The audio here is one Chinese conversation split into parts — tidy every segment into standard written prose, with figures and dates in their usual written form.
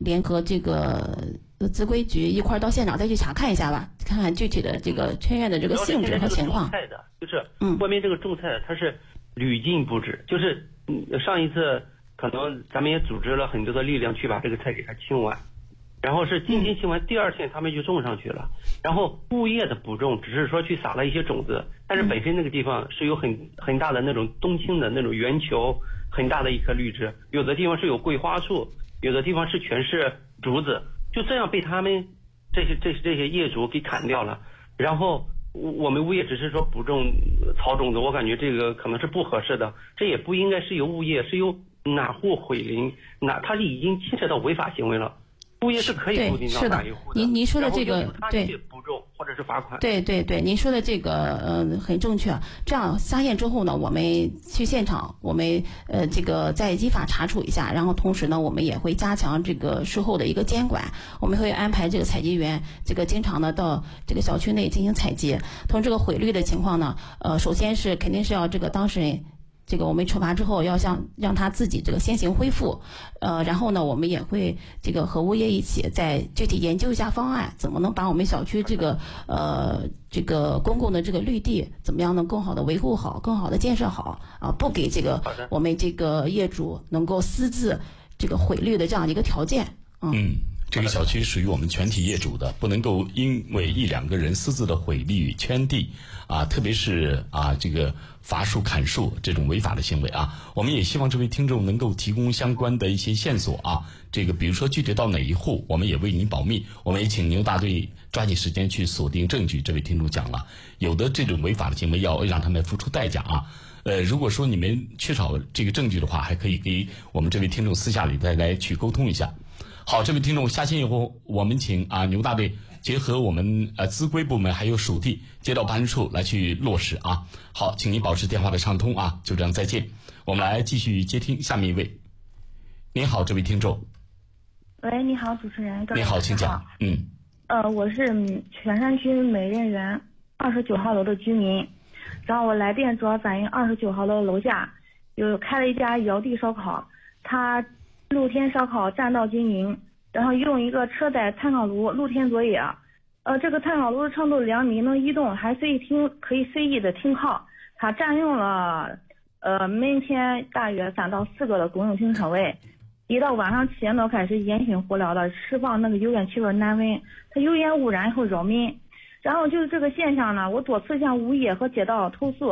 联合这个资规局一块儿到现场再去查看一下吧，看看具体的这个圈院的这个性质和情况。 就是外面这个种菜它是屡禁不止，就是上一次可能咱们也组织了很多的力量去把这个菜给它清完，然后是今天清完，第二天他们就种上去了。然后物业的补种只是说去撒了一些种子，但是本身那个地方是有很大的那种冬青的那种圆球，很大的一棵绿植，有的地方是有桂花树，有的地方是全是竹子，就这样被他们这些业主给砍掉了。然后我们物业只是说补种草种子，我感觉这个可能是不合适的，这也不应该是由物业，是由哪户毁林，他已经牵扯到违法行为了。物业是可以固定到哪一户的。 您说的这个对补种或者是罚款。 对，您说的这个很正确。这样发现之后呢，我们去现场，我们这个再依法查处一下，然后同时呢，我们也会加强这个事后的一个监管。我们会安排这个采集员这个经常的到这个小区内进行采集。从这个毁绿的情况呢，首先是肯定是要这个当事人。这个我们处罚之后要让他自己这个先行恢复，然后呢，我们也会这个和物业一起再具体研究一下方案，怎么能把我们小区这个公共的这个绿地怎么样能更好的维护好，更好的建设好啊，不给这个我们这个业主能够私自这个毁绿的这样的一个条件。 这个小区属于我们全体业主的，不能够因为一两个人私自的毁绿圈地啊，特别是这个伐树砍树这种违法的行为啊，我们也希望这位听众能够提供相关的一些线索啊，这个比如说具体到哪一户，我们也为您保密，我们也请牛大队抓紧时间去锁定证据。这位听众讲了，有的这种违法的行为要让他们付出代价啊。如果说你们缺少这个证据的话，还可以给我们这位听众私下里再来去沟通一下。好，这位听众下线以后，我们请牛大队结合我们资规部门还有属地街道办事处来去落实啊。好，请您保持电话的畅通啊，就这样再见。我们来继续接听下面一位。您好，这位听众。 喂，你好，主持人。 你好，请讲。 我是泉山区美任园29号楼的居民，然后我来电主要反映29号楼楼下有开了一家窑地烧烤，他露天烧烤占道经营，然后用一个车载参考炉露天作业。这个参考炉的长度2米，能移动，还可以随意的停靠。它占用了每天大约3到4个的公用停车位。一到晚上7点多开始烟熏火燎的释放那个油烟气味难闻，它油烟污染以后扰民。然后就是这个现象呢，我多次向物业和街道投诉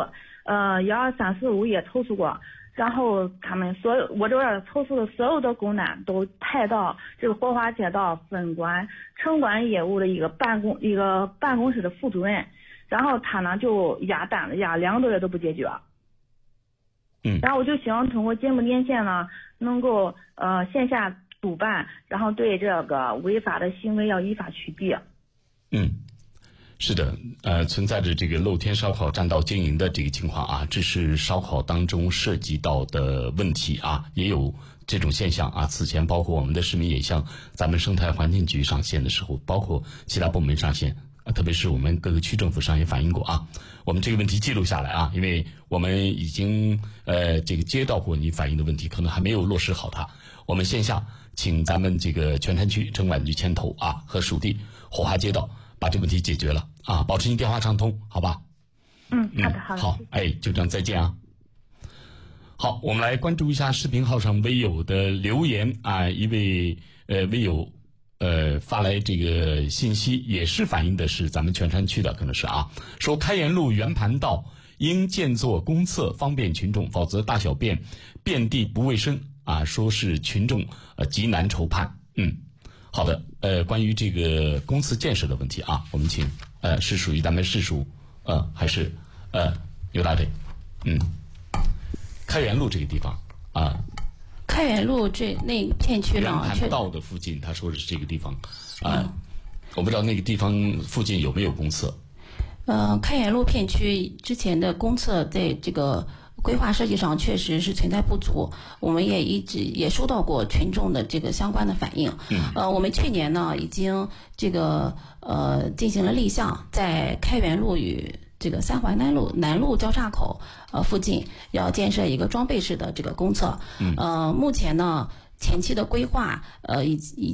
，1、2、3、4物业投诉过。然后他们我这边投诉的所有的公单都派到这个火化街道分管城管业务的一个办公室的副主任，然后他呢就压单子压2个多月都不解决。然后我就希望通过节目连线呢，能够线下督办，然后对这个违法的行为要依法取缔。 是的，存在着这个露天烧烤占道经营的这个情况啊，这是烧烤当中涉及到的问题啊，也有这种现象啊。此前包括我们的市民也向咱们生态环境局上线的时候，包括其他部门上线，特别是我们各个区政府上也反映过啊。我们这个问题记录下来啊，因为我们已经这个接到过你反映的问题，可能还没有落实好它。我们线下请咱们这个泉山区城管局牵头啊，和属地火化街道把这个问题解决了啊，保持您电话畅通，好吧？ 好的。 好，就这样，再见啊。好，我们来关注一下视频号上微友的留言啊，一位微友发来这个信息，也是反映的是咱们泉山区的，可能是啊，说开元路圆盘道应建作公厕，方便群众，否则大小便遍地不卫生啊，说是群众极难筹判。好的，关于这个公厕建设的问题啊，我们请是属于咱们市属还是刘大队？开元路这个地方啊， 开元路那片区呢， 圆盘道的附近，他说的是这个地方啊，我不知道那个地方附近有没有公厕。 开元路片区之前的公厕在这个规划设计上确实是存在不足，我们也一直也收到过群众的这个相关的反映。我们去年呢已经这个进行了立项，在开元路与这个三环南路交叉口附近要建设一个装备式的这个公厕。目前呢前期的规划已